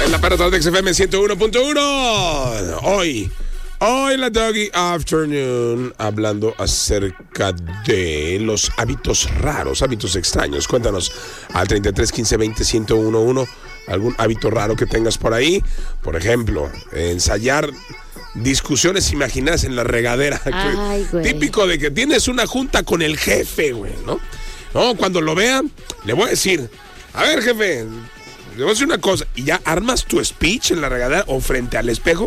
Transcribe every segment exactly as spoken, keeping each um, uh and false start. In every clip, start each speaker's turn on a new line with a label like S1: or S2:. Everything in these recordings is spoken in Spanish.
S1: En la parada de X F M ciento uno punto uno. Hoy, hoy en la Doggy Afternoon, hablando acerca de los hábitos raros, hábitos extraños. Cuéntanos al treinta y tres, quince, veinte, ciento uno, algún hábito raro que tengas por ahí. Por ejemplo, ensayar discusiones imaginadas en la regadera.
S2: Ay, güey.
S1: Típico de que tienes una junta con el jefe, güey, ¿no? No, cuando lo vean, le voy a decir, a ver, jefe, le voy a decir una cosa, y ya armas tu speech en la regadera o frente al espejo,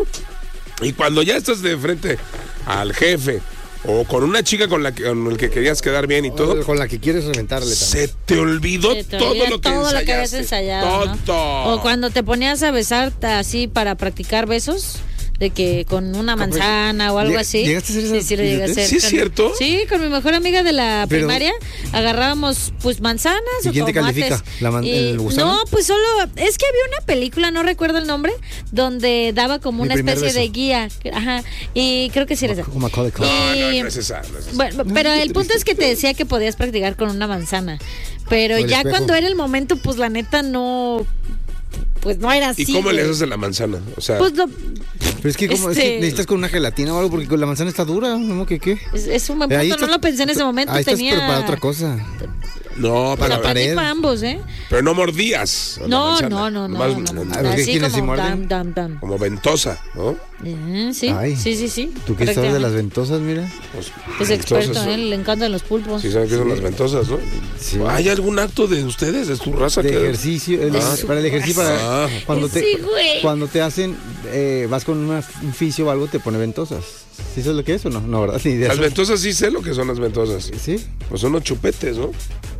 S1: y cuando ya estás de frente al jefe o con una chica con la que, con el que querías quedar bien y todo,
S3: con la que quieres reventarle también.
S1: Se te olvidó
S2: Se te
S1: todo
S2: olvida
S1: lo que
S2: todo lo que habías
S1: ensayaste.
S2: ensayado, ¿no?
S1: Todo.
S2: O cuando te ponías a besar así para practicar besos, de que con una manzana o algo
S3: ¿Lleg-
S2: así.
S3: llegaste a hacer esa
S2: Sí, sí lo llegué a hacer.
S1: ¿Sí es
S2: Con-
S1: cierto?
S2: Sí, con mi mejor amiga de la
S3: Pero-
S2: primaria agarrábamos pues manzanas
S3: ¿Y
S2: o
S3: quién te
S2: tomates.
S3: califica? ¿La man-
S2: Y-
S3: el gusano?
S2: No, pues solo es que había una película, no recuerdo el nombre, donde daba como
S3: Mi
S2: una
S3: primer
S2: especie de
S3: beso.
S2: guía. Ajá. Y creo que sí era esa.
S3: Como Macaulay Culkin.
S1: No, no,
S2: Y-
S1: no es esa, no es esa.
S2: Bueno, pero el punto es que te decía que podías practicar con una manzana. Pero
S3: O el
S2: ya
S3: espejo.
S2: cuando era el momento, pues la neta no. Pues no era así.
S1: ¿Y cómo le
S2: güey.
S1: haces de la manzana? O sea,
S2: Pues lo-
S3: Pero es que, como, es
S2: Este-
S3: que necesitas con una gelatina o algo porque con la manzana está dura, ¿no? ¿Qué qué?
S2: es, es un buen
S3: Ahí
S2: punto. No
S3: estás-
S2: lo pensé en ese momento.
S3: Ahí estás
S2: Tenía.
S3: preparado otra cosa.
S1: no,
S3: para
S1: pero,
S3: la
S2: Aprendí
S3: pared.
S2: para ambos, ¿eh?
S1: pero no mordías. la
S2: No,
S1: manzana.
S2: no, no, no,
S1: Nomás,
S2: no, no.
S3: A ver, ¿qué
S2: Así
S3: quiénes sí
S2: como
S3: muerden?
S2: dam, dam, dam.
S1: Como ventosa, ¿no?
S2: Eh, sí,
S3: Ay.
S2: sí, sí, sí.
S3: ¿Tú qué sabes de las
S2: prácticamente.
S3: ventosas, mira?
S1: Pues,
S2: Es experto,
S1: ventosas,
S2: ¿eh? Le encantan los pulpos.
S1: Sí, saben qué son las ventosas, ¿no?
S3: Sí.
S1: ¿Hay algún acto de ustedes, de tu raza?
S3: De
S1: que
S3: ejercicio, el-
S1: Ah.
S3: para el ejercicio, para
S1: Ah.
S3: cuando te,
S2: Sí, güey.
S3: cuando te hacen, eh, vas con una- un fisio o algo, te pone ventosas. ¿Sí sabes lo que es o no? No, ¿verdad? Ni idea.
S1: Las ventosas sí sé lo que son las ventosas.
S3: ¿Sí?
S1: Pues son unos chupetes, ¿no?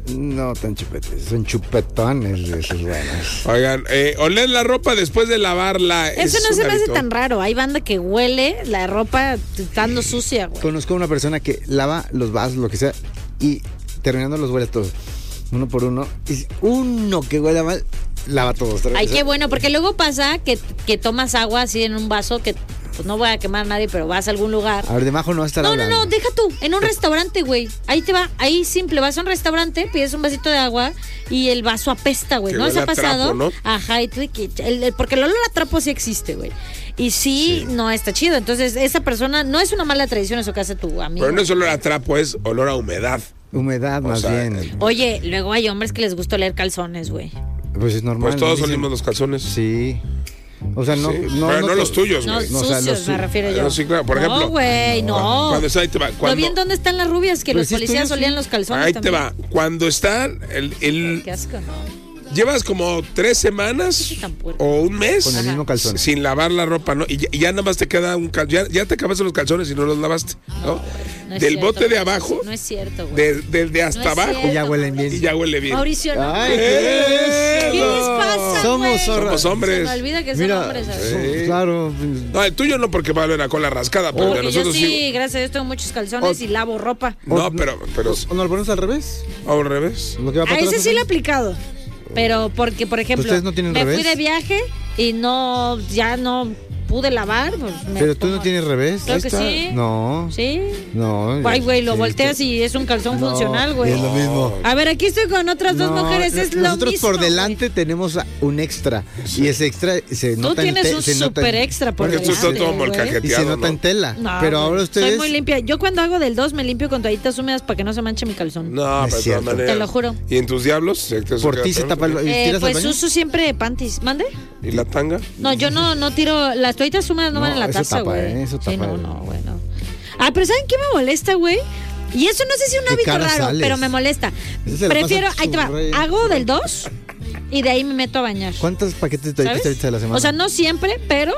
S3: No tan chupetes, son chupetones de esos buenos.
S1: Oigan, eh, oler la ropa después de lavarla.
S2: Eso
S1: es
S2: no
S1: un
S2: se me hace
S1: hábito.
S2: tan raro. Hay banda que huele la ropa estando sucia, güey.
S3: Conozco a una persona que lava los vasos, lo que sea, y terminando los huele todos, uno por uno. Y uno que huele mal, lava todos.
S2: Ay, qué bueno, porque luego pasa que, que tomas agua así en un vaso que pues no voy a quemar a nadie, pero vas a algún lugar.
S3: A ver, debajo no va a estar
S2: No, no,
S3: hablando.
S2: no, deja tú, en un restaurante, güey. Ahí te va, ahí simple, vas a un restaurante, pides un vasito de agua y el vaso apesta, güey.
S1: Que
S2: ¿No les
S1: huele
S2: ha
S1: a
S2: pasado?
S1: trapo, ¿no?
S2: Ajá, y tú de que el- el- porque el olor a trapo sí existe, güey. Y sí, no está chido. Entonces, esa persona no es una mala tradición eso que hace tu amigo.
S1: Pero no es olor a trapo, es olor a humedad.
S3: Humedad,
S1: O
S3: más
S1: sea,
S3: bien.
S2: Oye, luego hay hombres que les gusta oler calzones, güey.
S3: Pues es normal.
S1: Pues todos
S3: dicen-
S1: olimos los calzones.
S3: Sí. O sea, no.
S1: Sí.
S3: no,
S1: Pero no
S3: to-
S1: los tuyos,
S2: No,
S1: güey.
S3: No, o sea,
S2: sucios
S3: los
S2: me
S3: su-
S2: refiero yo.
S1: No, sí, claro. Por ejemplo,
S2: No, güey, no.
S1: Cuando está, ahí te va.
S2: ¿No
S1: Cuando,
S2: bien dónde están las rubias que
S3: Pero
S2: los
S3: sí es
S2: policías
S3: tuyo,
S2: olían
S3: sí.
S2: los calzones
S1: ahí
S2: también?
S1: te va. Cuando está el, el-
S2: Qué asco, ¿no?
S1: llevas como tres semanas
S2: Tan puerco.
S1: o un mes
S3: Con el
S2: Ajá.
S3: mismo calzón.
S1: sin lavar la ropa, ¿no? Y ya, y ya nada más te queda un calzón. Ya, ya te acabaste los calzones y no los lavaste, ¿no?
S2: No es
S1: Del
S2: cierto,
S1: bote de
S2: güey.
S1: abajo,
S2: No es cierto, güey.
S1: de- del de hasta
S2: No es
S1: abajo,
S2: cierto,
S3: Y ya huelen bien.
S1: y ya huele bien.
S2: Mauricio, no.
S3: Ay,
S2: güey.
S1: ¡Eh!
S2: ¿Qué les pasa,
S3: Somos
S2: güey?
S3: zorras.
S1: Somos
S2: Se
S1: hombres.
S2: me olvida que son
S3: Mira,
S2: hombres, ¿sabes?
S1: Sí.
S3: son- claro.
S1: No, el tuyo no porque va a haber la cola rascada, pero el de
S2: Porque yo
S1: nosotros
S2: sí,
S1: sí.
S2: gracias a Dios, tengo muchos calzones
S3: O-
S2: y lavo ropa.
S1: No, pero, pero
S3: ¿O no lo pones al revés?
S1: al revés.
S3: Lo que va
S2: A
S3: para
S2: ese
S3: atrás,
S2: sí
S3: ¿no?
S2: lo he aplicado. Pero porque, por ejemplo,
S3: ¿Ustedes no tienen
S2: me
S3: revés?
S2: fui de viaje y no, ya no pude lavar. Pues me
S3: Pero tú no
S2: pongo-
S3: tienes revés.
S2: Claro
S3: Ahí
S2: que
S3: está.
S2: sí.
S3: No.
S2: Sí.
S3: No.
S2: Ay, güey, lo
S3: sí,
S2: volteas
S3: sí.
S2: y es un calzón
S3: No,
S2: funcional, güey.
S3: Es lo mismo.
S2: A ver, aquí estoy con otras dos
S3: No,
S2: mujeres, es lo
S3: nosotros
S2: mismo.
S3: por
S2: güey.
S3: delante tenemos a- un extra. Y ese extra se
S2: Tú
S3: nota en
S2: tienes
S3: te-
S2: un
S3: se nota en-
S2: super extra por
S1: Porque tú estás
S2: delante,
S1: todo
S2: güey.
S1: molcajeteado.
S3: Y se nota
S1: ¿no?
S3: en tela.
S2: No,
S3: pero
S2: güey,
S3: ahora ustedes.
S2: Soy muy limpia. Yo cuando hago del dos me limpio con toallitas húmedas para que no se manche mi calzón.
S1: No,
S3: Es
S1: pero de todas
S3: cierto.
S1: maneras.
S2: Te lo juro.
S1: ¿Y en tus diablos? ¿Se te-
S3: Por ti se tapa el. ¿Y
S2: Eh,
S3: tiras al
S2: pues
S3: baño?
S2: uso siempre panties. ¿Mande?
S1: ¿Y la tanga?
S2: No, yo no, no tiro. Las toallitas húmedas no,
S3: No,
S2: van en la
S3: eso
S2: taza,
S3: tapa,
S2: güey.
S3: ¿eh? Eso
S2: Sí,
S3: tapa,
S2: no,
S3: eh.
S2: no, güey, no. Ah, pero ¿saben qué me molesta, güey? Y eso no sé si es un
S3: ¿Qué
S2: hábito
S3: cara
S2: raro,
S3: sales?
S2: pero me molesta.
S3: Eso se la
S2: Prefiero,
S3: pasa
S2: ahí te va,
S3: churre.
S2: hago del dos y de ahí me meto a bañar.
S3: ¿Cuántos paquetes de toallitas
S2: ¿Sabes?
S3: te echas a la semana?
S2: O sea, no siempre, pero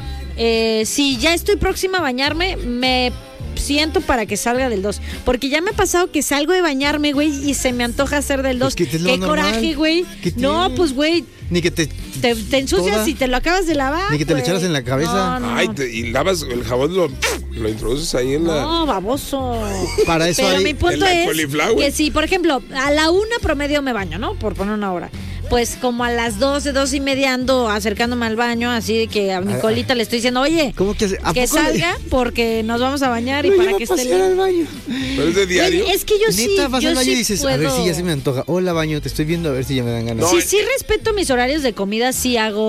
S2: eh, si ya estoy próxima a bañarme, me siento para que salga del dos. Porque ya me ha pasado que salgo de bañarme, güey, y se me antoja hacer del dos.
S3: Pues que es lo
S2: Qué
S3: normal.
S2: coraje, güey.
S3: ¿Qué
S2: No,
S3: tiene?
S2: pues, güey,
S3: Ni que te.
S2: te, te ensucias
S3: toda-
S2: y te lo acabas de lavar.
S3: Ni que te lo
S2: güey.
S3: echaras en la cabeza.
S2: No, no,
S1: Ay,
S2: no.
S1: te- y lavas el jabón, lo, lo introduces ahí en la.
S2: No, baboso.
S3: Para eso
S2: Pero
S3: hay-
S2: mi punto
S1: en la
S2: es
S1: cauliflower.
S2: que si, por ejemplo, a la una promedio me baño, ¿no? Por poner una hora. Pues como a las doce, doce y media ando acercándome al baño, así de que a mi
S3: Ah,
S2: colita le estoy diciendo, oye,
S3: ¿Cómo que hace? ¿A
S2: que
S3: poco le-
S2: salga porque nos vamos a bañar y
S3: Lo
S2: para
S3: lleva
S2: que
S3: a
S2: esté
S3: pasear al
S2: limpio.
S3: baño.
S1: Pero es de diario.
S2: Güey, es que yo sí,
S3: Neta, vas
S2: yo
S3: al baño
S2: sí
S3: y dices,
S2: puedo.
S3: a ver si ya se me antoja. Hola, baño, te estoy viendo a ver si ya me dan ganas.
S1: No,
S2: Sí,
S1: eh,
S2: sí respeto mis horarios de comida, sí hago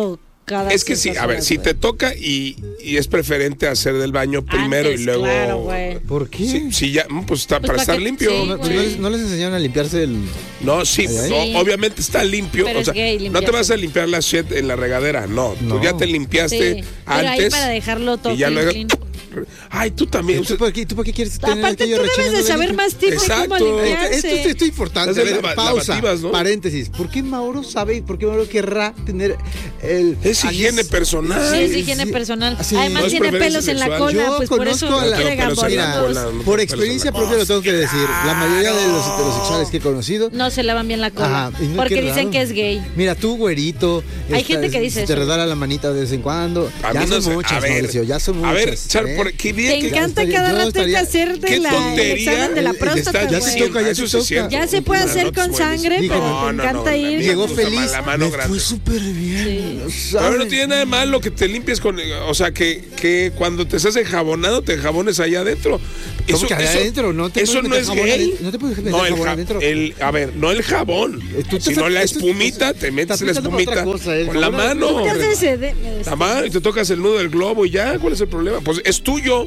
S2: cada
S1: Es que sí,
S2: ciertas
S1: a ver,
S2: horas,
S1: si
S2: güey.
S1: te toca y, y es preferente hacer del baño primero
S2: Antes,
S1: y luego.
S2: claro, güey.
S3: ¿Por qué?
S1: Sí, sí, ya, pues está
S2: Pues
S1: para
S2: para
S1: estar
S2: que-
S1: limpio.
S2: sí,
S3: ¿No,
S2: güey.
S3: no les, no les enseñaron a limpiarse el...?
S1: No, sí,
S3: Ay, ay.
S1: no,
S2: Sí.
S1: obviamente está limpio.
S2: Pero
S1: O
S2: es
S1: sea,
S2: gay
S1: no te
S2: limpiarse.
S1: vas a limpiar la shit en la regadera, no.
S3: No.
S1: Tú ya te limpiaste
S2: Sí, pero
S1: antes.
S2: ahí para dejarlo todo
S1: y ya
S2: clean,
S1: luego.
S2: clean.
S1: Ay, tú también.
S3: ¿Tú por qué, tú por qué quieres tener
S2: Aparte,
S3: aquello
S2: tú debes
S3: rechinando
S2: de saber
S3: limpio?
S2: más tips de cómo
S1: Exacto.
S3: Esto,
S2: limpiarse.
S3: esto es esto es importante.
S1: Es de
S3: A ver,
S1: lava-
S3: pausa,
S1: lavativas, ¿no?
S3: paréntesis. ¿Por qué Mauro sabe y por qué Mauro querrá tener el...
S1: Es
S3: anís?
S1: higiene personal.
S2: Sí, es
S3: Sí,
S2: higiene
S3: sí.
S2: personal.
S3: Sí.
S2: Además
S1: No es
S2: tiene
S1: preferencia
S2: pelos en la
S1: sexual.
S2: cola,
S3: Yo
S2: pues por eso
S3: conozco a la-
S2: tiene
S1: Pero pelos en la
S2: gamboleros.
S1: cola, no tengo
S3: Por
S1: pelos
S3: experiencia
S1: en la cola.
S3: propia lo tengo que decir. La mayoría de los heterosexuales que he conocido...
S2: No se lavan bien la cola.
S3: Ajá, y no,
S2: porque
S3: qué
S2: dicen
S3: raro.
S2: que es gay.
S3: Mira, tú, güerito.
S2: Hay
S3: esta-
S2: gente que dice
S3: se te
S2: eso.
S3: resbala la manita de vez en cuando.
S1: A
S3: Ya
S1: mí no
S3: son
S1: sé,
S3: muchas,
S1: a ver,
S3: Mauricio, ya son muchas.
S1: A ver, Char,
S3: ¿eh?
S1: por, ¿qué día
S2: Te
S1: que-
S2: encanta
S3: estaría-
S2: cada
S3: yo
S2: rato
S3: estaría-
S2: hacerte
S1: qué
S2: la, el
S1: tontería
S2: examen de la
S1: el- el
S2: próstata,
S1: estar-
S3: ya se
S2: güey.
S3: toca, ya
S1: Eso
S3: se
S1: sí es
S3: toca.
S1: cierto.
S2: Ya se puede
S1: No,
S2: hacer
S1: no te
S2: con
S1: mueves.
S2: sangre,
S3: Digo,
S2: pero
S1: no,
S2: te
S1: no,
S2: encanta
S1: no,
S2: ir.
S1: la-
S3: Llegó
S1: Me gusta
S3: feliz.
S1: más la mano
S3: me
S1: grande.
S3: fue súper bien.
S1: Pero
S3: ¿sabes?
S1: no tiene nada de malo que te limpies con. O sea, que, que cuando te estás enjabonado, te enjabones allá adentro.
S3: ¿Cómo que allá adentro? No te
S1: eso
S3: puedes
S1: no
S3: meter
S1: es
S3: jabón
S1: gay.
S3: adentro. No te puedes meter
S1: No, el
S3: jabón
S1: ja-
S3: adentro.
S1: el- a ver, no el jabón,
S3: Eh, tú te
S1: sino
S3: estás-
S1: la
S3: esto es-
S1: espumita, te metes
S3: estás
S1: la
S3: pensando para
S1: espumita
S3: otra cosa, el
S1: con la
S3: jabón
S1: mano.
S3: adentro.
S2: Entonces, eh, de-
S1: La mano y te tocas el nudo del globo y ya, ¿cuál es el problema? Pues es tuyo.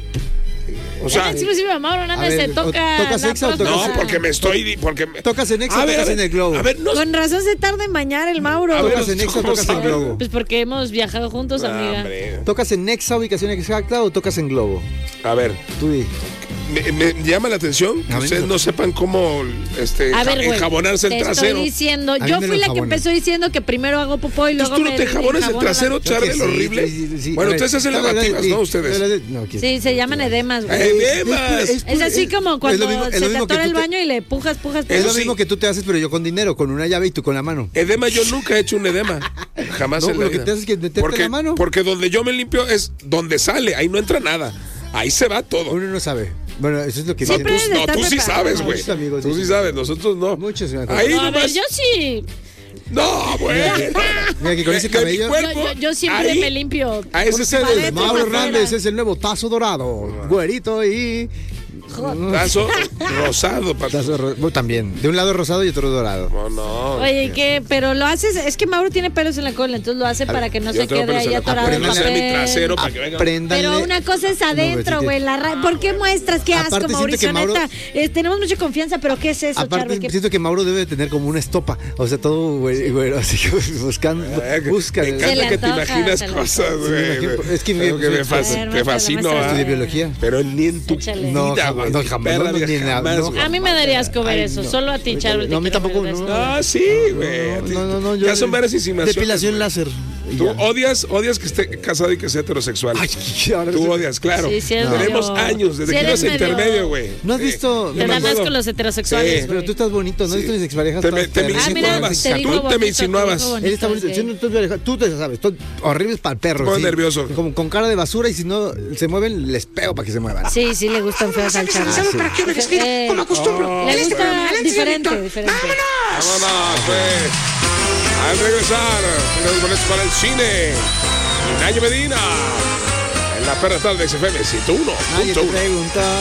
S1: O sea,
S2: es exclusivo de Mauro, nada
S3: A ver,
S2: se toca.
S3: o- ¿tocas
S2: la
S3: exa o tocas-
S2: próstata.
S1: no, porque me estoy. Porque me-
S3: ¿Tocas en Exa
S1: A
S3: o
S1: ver,
S3: tocas
S1: a ver,
S3: en el globo?
S1: A ver, no.
S2: Con razón se tarda en bañar el Mauro.
S1: A ver,
S3: ¿Tocas en Exa o
S1: ¿cómo
S3: tocas en
S1: sabes?
S3: globo?
S2: Pues porque hemos viajado juntos,
S1: Ah,
S2: amiga.
S1: hombre.
S3: ¿Tocas en Nexa, ubicación exacta, o tocas en globo?
S1: A ver,
S3: Tú di.
S1: me, me llama la atención que
S3: A mí
S1: ustedes
S3: me-
S1: no sepan cómo este,
S2: A
S1: ja-
S2: ver, güey.
S1: enjabonarse
S2: Te
S1: el trasero.
S2: estoy diciendo,
S3: A mí
S2: yo
S3: me
S2: fui
S3: lo
S2: la que
S3: enjabonan.
S2: empezó diciendo que primero hago popó y luego
S1: Entonces tú no
S2: me
S1: te enjabonas el
S2: enjabono la-
S1: trasero,
S3: Creo
S1: Charlie,
S3: que sí,
S1: horrible.
S3: sí, sí, sí.
S1: Bueno,
S3: A ver,
S1: ustedes hacen
S3: no,
S1: lavativas,
S3: sí,
S1: ¿no? Ustedes.
S3: No, aquí-
S2: Sí, se llaman edemas, güey.
S1: Eh, Edemas.
S2: Es así como cuando
S3: es lo mismo- es
S2: se
S3: lo
S2: te
S3: mismo que
S2: atora
S3: tú
S2: el
S3: te-
S2: baño y le pujas, pujas,
S3: Es lo
S2: pujas.
S1: sí.
S3: mismo que tú te haces, pero yo con dinero, con una llave y tú con la mano.
S1: Edema, yo nunca he hecho un edema. Jamás
S3: No,
S1: en la
S3: lo que
S1: vida.
S3: te haces es que meterte
S1: porque,
S3: la mano.
S1: Porque donde yo me limpio es donde sale, ahí no entra nada. Ahí se va todo.
S3: Uno no sabe. Bueno, eso es lo que
S2: Siempre
S3: dicen.
S2: debes de
S1: No, tú
S2: estar
S1: sí
S2: preparado.
S1: sabes, güey.
S3: Muchos amigos
S1: Tú sí
S3: dicen.
S1: sabes, nosotros no.
S3: Muchos me
S1: Ahí
S2: No, a ver,
S1: nomás.
S2: yo sí.
S1: No, güey.
S3: Mira que con ese
S1: De- de mi
S3: cabello-
S2: Yo,
S1: cuerpo,
S2: yo, yo siempre
S1: ahí,
S2: me limpio.
S1: A ese
S3: Con
S1: es el
S3: ustedes,
S2: Adentro,
S3: Mauro
S2: afuera.
S3: Hernández es el nuevo tazo dorado. Güerito y.
S1: tazo rosado. pa-
S3: Tazo ro- bueno, también. De un lado rosado y otro dorado.
S1: No, no.
S2: Oye, ¿qué? Pero lo haces, es que Mauro tiene pelos en la cola, entonces lo hace para que no
S1: Yo
S2: se
S1: tengo
S2: quede
S1: pelos en
S2: ahí
S1: la-
S2: atorado el
S1: Apréndanse a mi
S2: papel.
S1: trasero para que venga.
S3: Apréndanle.
S2: Pero una cosa es adentro,
S3: besito.
S2: güey. La ra- ¿Por qué muestras? Qué asco,
S3: Aparte, siento
S2: Mauricio,
S3: que Mauro-
S2: neta. Eh, tenemos mucha confianza, pero ¿qué es eso,
S3: Aparte,
S2: Charlie? ¿Qué-
S3: siento que Mauro debe de tener como una estopa. O sea, todo güey, güero, así que buscando.
S1: Eh, que-
S3: busca.
S1: Me
S2: Se
S1: encanta
S2: le
S1: que te
S2: antoja,
S1: imaginas
S2: se le
S1: cosas,
S2: antoja.
S1: güey.
S3: Sí, me imagino. Es que me-
S1: Algo que me,
S3: sí,
S1: fas-
S2: sí.
S1: te
S2: A ver,
S1: fascino.
S2: muéstrame,
S1: ¿ah?
S3: Estudié biología.
S1: Pero ni en tu
S2: Échale.
S3: No,
S1: vida,
S3: jamás,
S1: güey.
S3: no, jamás,
S1: Perra
S3: no,
S1: vida,
S3: ni nada,
S1: jamás,
S3: no.
S1: güey.
S2: A mí me darías asco ver
S3: Ay,
S2: eso,
S3: no.
S2: solo a ti, Charlie.
S3: No, a
S2: te
S3: mí
S2: quiero
S3: tampoco,
S2: ver
S3: no.
S2: eso.
S1: Ah, sí, güey.
S3: No, no, no, yo-
S1: Ya son varias insinuaciones.
S3: Depilación
S1: güey.
S3: láser. y
S1: Tú
S3: ya.
S1: odias, odias que esté casado y que sea heterosexual.
S3: Ay, ahora
S1: Tú
S3: sí.
S1: odias, claro.
S2: Sí, sí, es
S1: Tenemos
S2: medio-
S1: años desde
S2: sí
S1: que
S2: eres
S1: ibas a
S2: medio-
S1: intermedio, güey.
S3: ¿No has
S1: Sí.
S3: visto?
S2: Te
S1: Yo me
S2: dan
S1: acuerdo.
S2: asco los heterosexuales,
S1: Sí.
S2: güey.
S3: Pero tú estás bonito, ¿no?
S1: Sí.
S3: Viste mis exparejas.
S1: Te me-
S3: todas
S1: te me
S3: feas.
S2: Ah, mira,
S1: insinuabas.
S2: te dijo
S1: Tú te me
S2: bonito, te
S1: insinuabas.
S2: dijo bonito,
S3: Él está bonito.
S2: es
S3: Sí,
S2: gay.
S3: no, tú ya- tú te sabes, son horribles para el perro.
S1: Estoy
S3: sí.
S1: nervioso.
S3: Como con cara de basura y si no se mueven, les pego para que se muevan.
S2: Sí, sí le gustan feas al Charlie.
S3: Ah, sí.
S4: ¿Para qué me despido?
S2: Eh,
S4: Como acostumbro.
S2: Le
S4: En este
S2: gusta
S4: programa, Alex y
S2: diferente,
S4: Víctor.
S2: diferente.
S1: Vámonos, pues. Al regresar, tenemos boletos para el cine. Y Nayo Medina. En la perra tarde de X F M ciento uno
S3: Nadie
S1: punto
S3: te
S1: uno.
S3: pregunta.